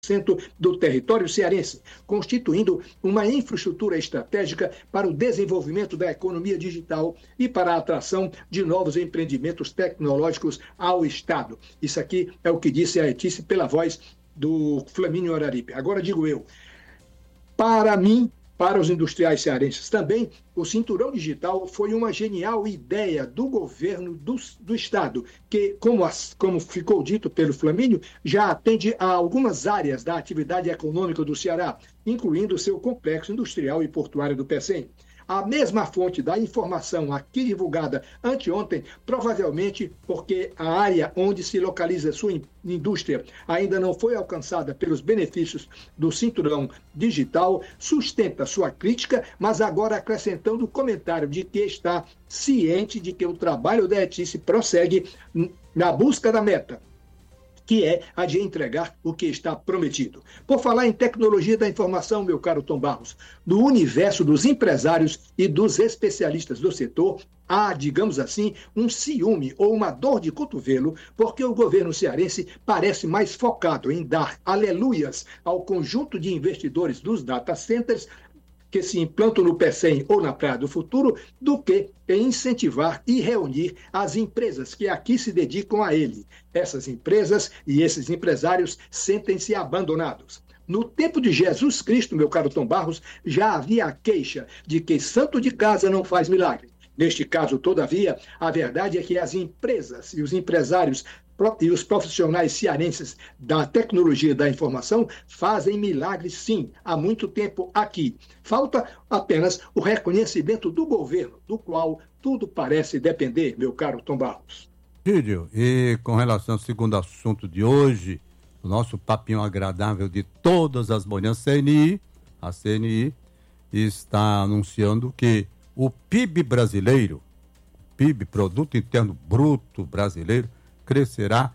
do território cearense, constituindo uma infraestrutura estratégica para o desenvolvimento da economia digital e para a atração de novos empreendimentos tecnológicos ao Estado. Isso aqui é o que disse a Etice pela voz do Flamínio Araripe. Agora digo eu, para mim, para os industriais cearenses também, o Cinturão Digital foi uma genial ideia do governo do Estado, que, como ficou dito pelo Flamínio, já atende a algumas áreas da atividade econômica do Ceará, incluindo o seu complexo industrial e portuário do Pecém. A mesma fonte da informação aqui divulgada anteontem, provavelmente porque a área onde se localiza sua indústria ainda não foi alcançada pelos benefícios do cinturão digital, sustenta sua crítica, mas agora acrescentando o comentário de que está ciente de que o trabalho da Etice prossegue na busca da meta, que é a de entregar o que está prometido. Por falar em tecnologia da informação, meu caro Tom Barros, no universo dos empresários e dos especialistas do setor, há, digamos assim, um ciúme ou uma dor de cotovelo, porque o governo cearense parece mais focado em dar aleluias ao conjunto de investidores dos data centers que se implantam no Pecém ou na Praia do Futuro, do que em incentivar e reunir as empresas que aqui se dedicam a ele. Essas empresas e esses empresários sentem-se abandonados. No tempo de Jesus Cristo, meu caro Tom Barros, já havia a queixa de que santo de casa não faz milagre. Neste caso, todavia, a verdade é que as empresas e os empresários e os profissionais cearenses da tecnologia da informação fazem milagres, sim, há muito tempo aqui. Falta apenas o reconhecimento do governo, do qual tudo parece depender, meu caro Tom Barros. Gídio, e com relação ao segundo assunto de hoje, o nosso papinho agradável de todas as manhãs, a CNI está anunciando que o PIB brasileiro, Produto Interno Bruto Brasileiro, crescerá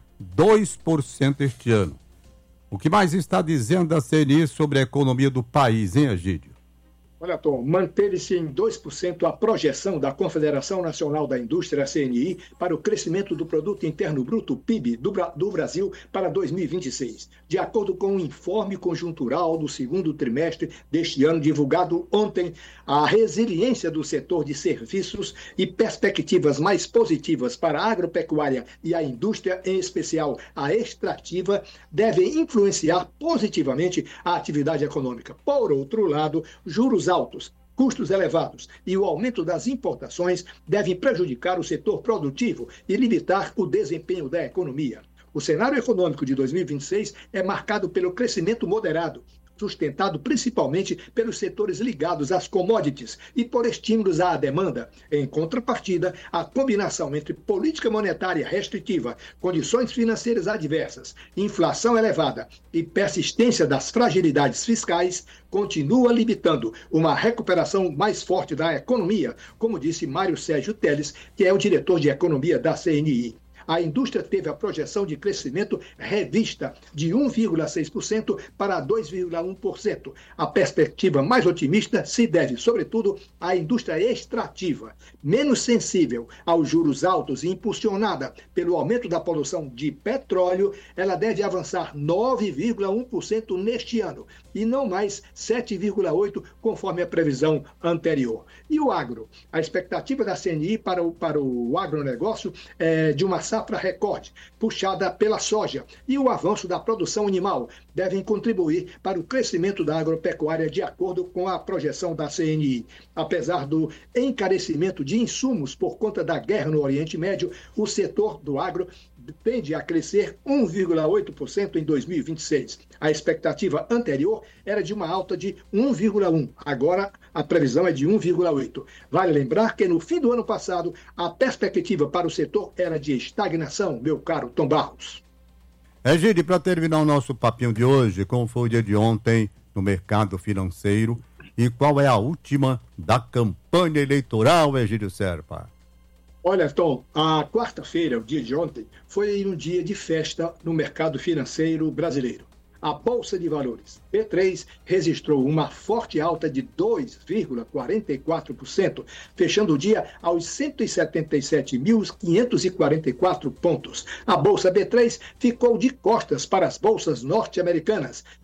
2% este ano. O que mais está dizendo a CNI sobre a economia do país, hein, Egídio? Olha, Tom, manteve-se em 2% a projeção da Confederação Nacional da Indústria, CNI, para o crescimento do Produto Interno Bruto, PIB, do Brasil para 2026, de acordo com o informe conjuntural do segundo trimestre deste ano, divulgado ontem. A resiliência do setor de serviços e perspectivas mais positivas para a agropecuária e a indústria, em especial a extrativa, devem influenciar positivamente a atividade econômica. Por outro lado, juros altos, custos elevados e o aumento das importações devem prejudicar o setor produtivo e limitar o desempenho da economia. O cenário econômico de 2026 é marcado pelo crescimento moderado, sustentado principalmente pelos setores ligados às commodities e por estímulos à demanda. Em contrapartida, a combinação entre política monetária restritiva, condições financeiras adversas, inflação elevada e persistência das fragilidades fiscais continua limitando uma recuperação mais forte da economia, como disse Mário Sérgio Teles, que é o diretor de economia da CNI. A indústria teve a projeção de crescimento revista de 1,6% para 2,1%. A perspectiva mais otimista se deve, sobretudo, à indústria extrativa, menos sensível aos juros altos e impulsionada pelo aumento da produção de petróleo. Ela deve avançar 9,1% neste ano e não mais 7,8%, conforme a previsão anterior. E o agro? A expectativa da CNI para o agronegócio é de uma safra recorde, puxada pela soja, e o avanço da produção animal devem contribuir para o crescimento da agropecuária de acordo com a projeção da CNI. Apesar do encarecimento de insumos por conta da guerra no Oriente Médio, o setor do agro tende a crescer 1,8% em 2026. A expectativa anterior era de uma alta de 1,1%. Agora, a previsão é de 1,8%. Vale lembrar que no fim do ano passado, a perspectiva para o setor era de estagnação, meu caro Tom Barros. Egídio, para terminar o nosso papinho de hoje, como foi o dia de ontem no mercado financeiro e qual é a última da campanha eleitoral, Egídio Serpa? Olha, Tom, a quarta-feira, o dia de ontem, foi um dia de festa no mercado financeiro brasileiro. A Bolsa de Valores, B3, registrou uma forte alta de 2,44%, fechando o dia aos 177.544 pontos. A Bolsa B3 ficou de costas para as bolsas norte-americanas,